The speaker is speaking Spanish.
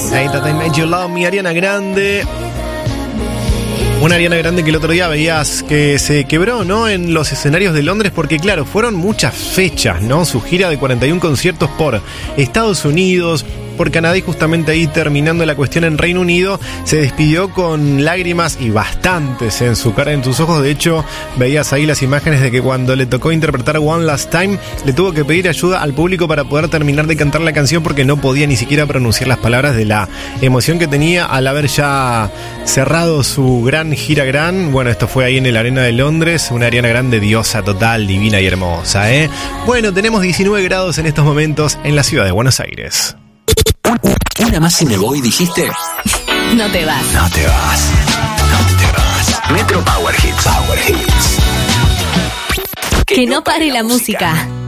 That I Made You Love Me, Ariana Grande. Una Ariana Grande que el otro día veías que se quebró, ¿no? En los escenarios de Londres, porque claro, fueron muchas fechas, ¿no? Su gira de 41 conciertos por Estados Unidos, por Canadá, y justamente ahí, terminando la cuestión en Reino Unido, se despidió con lágrimas y bastantes en su cara, en sus ojos. De hecho, veías ahí las imágenes de que cuando le tocó interpretar One Last Time, le tuvo que pedir ayuda al público para poder terminar de cantar la canción, porque no podía ni siquiera pronunciar las palabras de la emoción que tenía al haber ya cerrado su gran gira gran. Bueno, esto fue ahí en el Arena de Londres. Una Ariana Grande diosa total, divina y hermosa, ¿eh? Bueno, tenemos 19 grados en estos momentos en la ciudad de Buenos Aires. Una más y me voy, dijiste. No te vas. No te vas. No te vas. Metro Power Hits. Power Hits. Que no pare la música.